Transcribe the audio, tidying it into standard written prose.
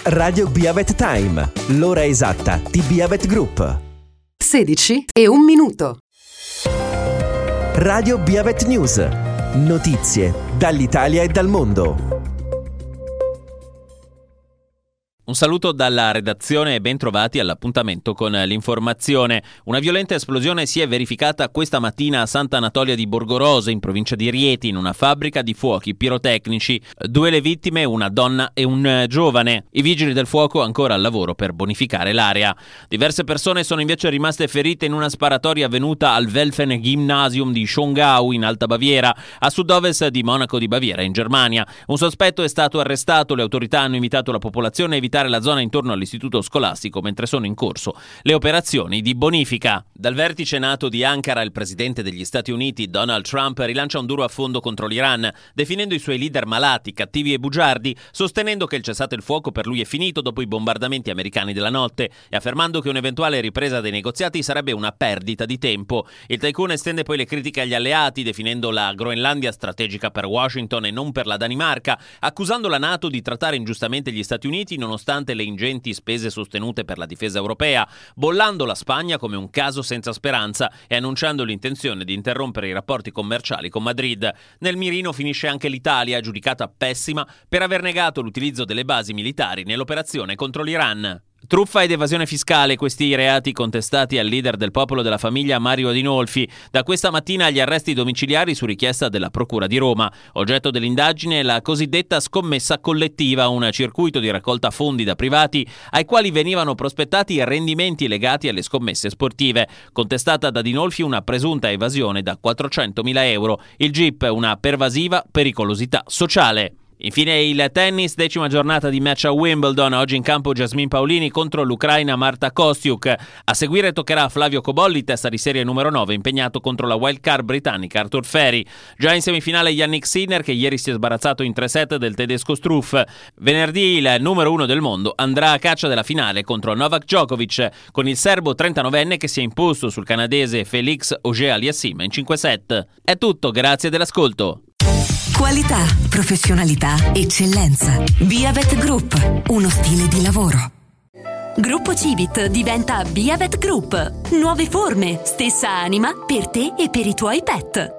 Radio Biavet Time, l'ora esatta di Biavet Group. 16:01. Radio Biavet News, notizie dall'Italia e dal mondo. Un saluto dalla redazione e ben trovati all'appuntamento con l'informazione. Una violenta esplosione si è verificata questa mattina a Sant'Anatolia di Borgorose, in provincia di Rieti, in una fabbrica di fuochi pirotecnici. 2 le vittime, una donna e un giovane. I vigili del fuoco ancora al lavoro per bonificare l'area. Diverse persone sono invece rimaste ferite in una sparatoria avvenuta al Welfen Gymnasium di Schongau, in Alta Baviera, a sud-ovest di Monaco di Baviera, in Germania. Un sospetto è stato arrestato. Le autorità hanno invitato la popolazione a evitare la zona intorno all'istituto scolastico mentre sono in corso le operazioni di bonifica. Dal vertice NATO di Ankara, il presidente degli Stati Uniti Donald Trump rilancia un duro affondo contro l'Iran, definendo i suoi leader malati, cattivi e bugiardi, sostenendo che il cessate il fuoco per lui è finito dopo i bombardamenti americani della notte e affermando che un'eventuale ripresa dei negoziati sarebbe una perdita di tempo. Il tycoon estende poi le critiche agli alleati, definendo la Groenlandia strategica per Washington e non per la Danimarca, accusando la NATO di trattare ingiustamente gli Stati Uniti nonostante le ingenti spese sostenute per la difesa europea, bollando la Spagna come un caso senza speranza e annunciando l'intenzione di interrompere i rapporti commerciali con Madrid. Nel mirino finisce anche l'Italia, giudicata pessima per aver negato l'utilizzo delle basi militari nell'operazione contro l'Iran. Truffa ed evasione fiscale, questi i reati contestati al leader del Popolo della Famiglia Mario Adinolfi. Da questa mattina gli arresti domiciliari su richiesta della Procura di Roma. Oggetto dell'indagine è la cosiddetta scommessa collettiva, un circuito di raccolta fondi da privati ai quali venivano prospettati rendimenti legati alle scommesse sportive. Contestata da Adinolfi una presunta evasione da 400.000 euro. Il GIP una pervasiva pericolosità sociale. Infine il tennis, 10ª giornata di match a Wimbledon. Oggi in campo Jasmine Paolini contro l'ucraina Marta Kostyuk. A seguire toccherà a Flavio Cobolli, testa di serie numero 9, impegnato contro la wildcard britannica Arthur Ferry. Già in semifinale Yannick Sinner, che ieri si è sbarazzato in 3 set del tedesco Struff. Venerdì il numero 1 del mondo andrà a caccia della finale contro Novak Djokovic, con il serbo 39enne che si è imposto sul canadese Félix Auger-Aliassime in 5 set. È tutto, grazie dell'ascolto. Qualità, professionalità, eccellenza. Biavet Group, uno stile di lavoro. Gruppo Civit diventa Biavet Group. Nuove forme, stessa anima per te e per i tuoi pet.